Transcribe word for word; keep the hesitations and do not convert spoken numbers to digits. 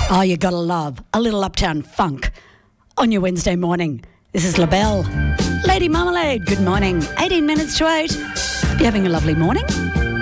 Oh, you gotta love a little Uptown Funk on your Wednesday morning. This is LaBelle. Lady Marmalade, good morning. eighteen minutes to eight. You having a lovely morning?